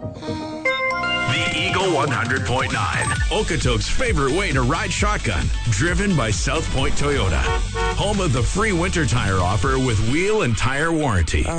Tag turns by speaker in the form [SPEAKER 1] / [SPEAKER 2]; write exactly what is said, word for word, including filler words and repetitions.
[SPEAKER 1] The Eagle one hundred point nine, Okotoks' favorite way to ride shotgun, driven by South Point Toyota. Home of the free winter tire offer with wheel and tire warranty.